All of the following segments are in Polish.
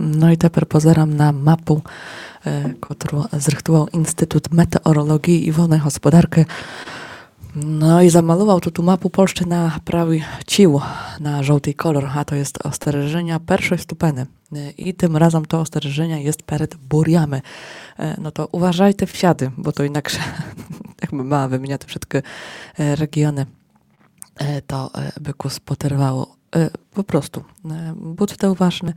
No i tepер позирам на мапу, котру зрихтував Інститут метеорології і водної господарки. No i zamalował tu mapę Polski na prawy cił, na żółty kolor, a to jest ostrzeżenia pierwszej stupeny. I tym razem to ostrzeżenie jest przed burjami. No to uważajcie wsiady, bo to inaksze jakby ma wymieniać te wszystkie regiony, to by kus poterwało. Po prostu. Bądźcie uważni.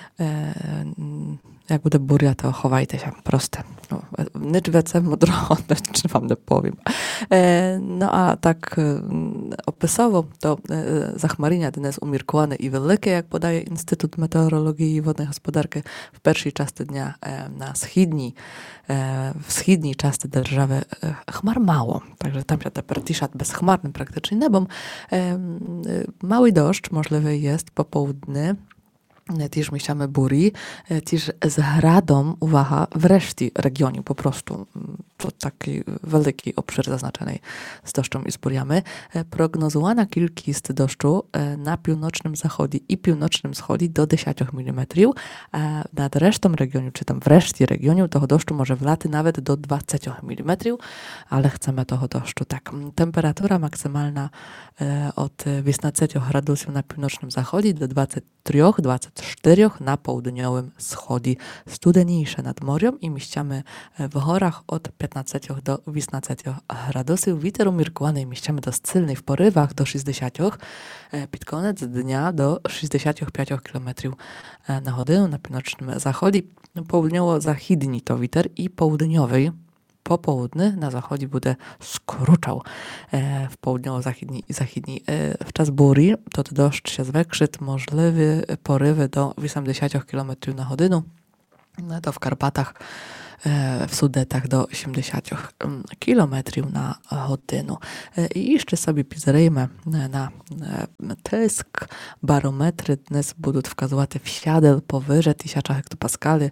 Jak bude burja, to chowajcie się. Proste. Nic więcej mądrochotne, czy wam nie powiem. No a tak opisowo, to zachmarienia dnes umiarkowane i wielkie, jak podaje Instytut Meteorologii i Wodnej Gospodarki w pierwszej części dnia na w wschodniej części держаwy chmar mało. Także tam się teper tiszat bezchmarnym praktycznie nebom. Mały deszcz możliwy jest po południu. Też myślamy buri, też z hradą, uwaga, w reszcie regionu po prostu. To taki wielki obszar zaznaczonej z deszczem i z buriami. Prognozowana kilkist deszczu na północnym zachodzie i północnym wschodzie do 10 mm. Nad resztą regionu, czy tam w reszcie regionu, toho deszczu może wlaty nawet do 20 mm, ale chcemy toho deszczu. Tak, temperatura maksymalna od 18 gradusów na północnym zachodzie do 23-24 na południowym wschodzie. Studeniejsze nad morzem i mieściamy w górach od 15 do 18 gradusów. Wiatr umiarkowany mieściamy do silny w porywach do 60, pod koniec dnia do 65 km na godzinę na północnym zachodzie. Południowo-zachodni to wiatr i południowy po południu na zachodzie będzie skruczał w południowo-zachodni i zachodni. W czas burzy to deszcz się zwiększy, możliwe porywy do 80 km na godzinę. To w Karpatach, w Sudetach do 80 km na godzinę. I jeszcze sobie pizerejmy na tysk. Barometry dnes będą wskazywać wsiadel powyżej 1000 hektopaskali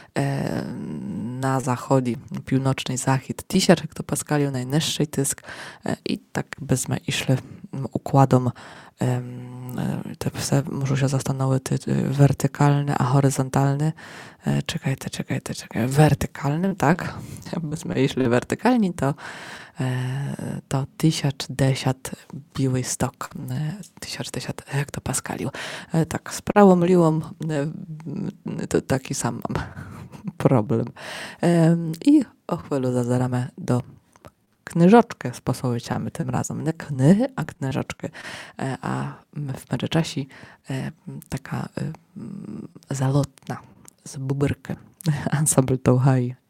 na zachodzie, północny zachód 1000 hektopaskali, najniższy tysk i tak byśmy išli układom. Te psy muszą się zastanowić wertykalny, a horyzontalny. Czekajcie. Wertykalnym, tak? Jakbyśmy jeśli wertykalni, to 1010 Białystok, 1010 hektopaskali. Tak, z prawą liłą to taki sam mam problem. I o chwilę zazeramy do knyżoczkę z posłowieciami tym razem. Nie knyhy, a knyżoczkę. A w międzyczasie taka zalotna z bubyrkę. Ansambl Touhai